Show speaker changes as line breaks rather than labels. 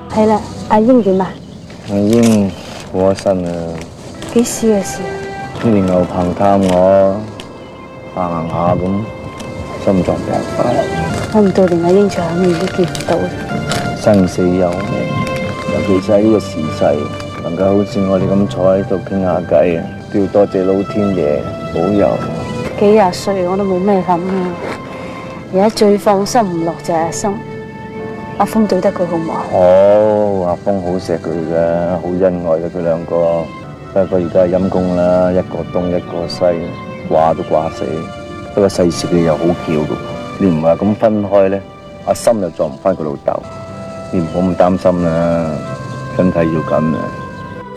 係啦，阿英點啊？
阿英過咗身啦。
幾時嘅事啊？
呢年牛棚探我，行下咁，心臟病發。
諗唔到連阿英最後一面都見唔到。
生死有命，尤其是喺呢個時勢，能夠好似我哋咁坐喺度傾下偈，都要多謝老天爺保佑。
幾廿歲我都冇咩諗啊！而家最放心唔落就係阿心。阿峰對得佢好唔好？
好，阿峰好錫佢嘅，好恩愛嘅佢兩個。不過而家係陰公啦，一個東一個西，掛都掛死。不過世事嘅又好巧嘅，你唔係咁分開咧，阿心又撞唔翻佢老豆。你唔好咁擔心啦，身體要緊啊。